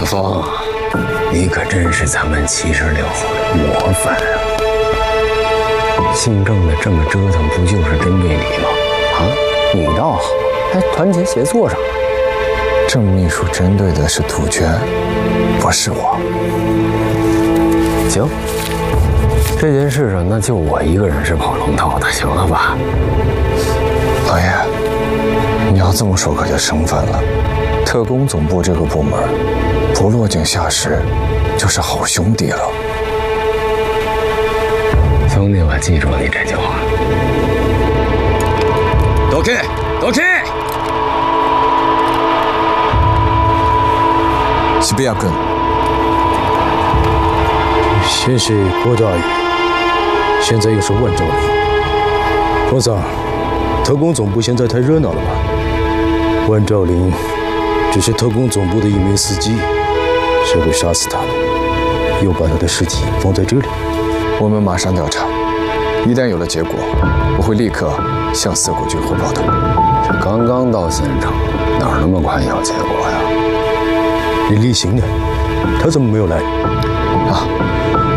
可风，你可真是咱们76后的模范啊！姓郑的这么折腾，不就是针对你吗？啊，你倒好，还团结协作上了。 郑秘书针对的是杜鹃，不是我。 行，这件事上那就我一个人是跑龙套的，行了吧？ 老爷，你要这么说可就生分了。特工总部这个部门，不落井下石，就是好兄弟了。 兄弟，我记住你这句话。 都开，都开！ 西比亚根， 谢谢郭大爷。现在又是万州里，皇上，特工总部现在太热闹了吧？万兆林只是特工总部的一名司机，谁会杀死他呢？又把他的尸体放在这里？ 我们马上调查，一旦有了结果，我会立刻向四国军汇报的。 这刚刚到现场，哪儿那么快有结果呀？ 李立行呢？他怎么没有来？ 啊，